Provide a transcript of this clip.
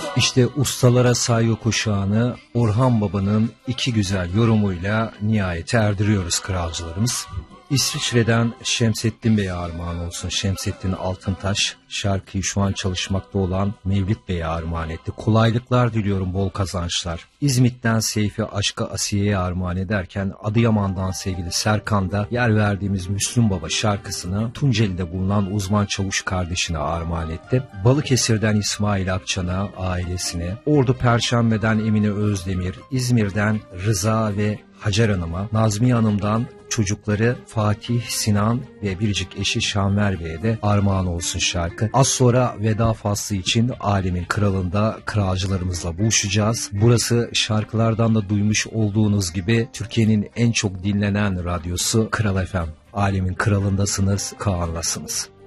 İşte ustalara saygı kuşağını Orhan Baba'nın iki güzel yorumuyla nihayete erdiriyoruz kralcılarımız. İsviçre'den Şemsettin Bey'e armağan olsun. Şemsettin Altıntaş şarkıyı şu an çalışmakta olan Mevlüt Bey'e armağan etti. Kolaylıklar diliyorum, bol kazançlar. İzmit'ten Seyfi Aşka Asiye'ye armağan ederken Adıyaman'dan sevgili Serkan da yer verdiğimiz Müslüm Baba şarkısını Tunceli'de bulunan uzman çavuş kardeşine armağan etti. Balıkesir'den İsmail Akçan'a, ailesine, Ordu Perşembe'den Emine Özdemir, İzmir'den Rıza ve Hacer Hanım'a, Nazmiye Hanım'dan çocukları Fatih, Sinan ve biricik eşi Şanver Bey'e de armağan olsun şarkı. Az sonra veda faslı için Alemin Kralı'nda kralcılarımızla buluşacağız. Burası şarkılardan da duymuş olduğunuz gibi Türkiye'nin en çok dinlenen radyosu Kral FM. Alemin Kralı'ndasınız, Kaan'lasınız.